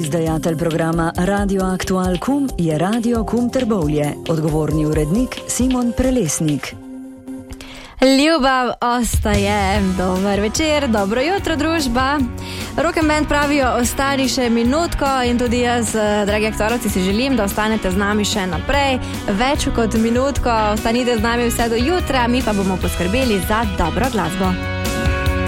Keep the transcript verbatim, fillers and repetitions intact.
Izdajatelj programa Radio Aktual Kum je Radio Kum Trbovlje. Odgovorni urednik Simon Prelesnik. Ljubav ostaje. Dober večer, dobro jutro, družba. Rock and Band pravijo, ostani še minutko in tudi jaz, dragi aktualovci, si želim, da ostanete z nami še naprej. Več kot minutko, ostanite z nami vse do jutra, mi pa bomo poskrbeli za dobro glasbo.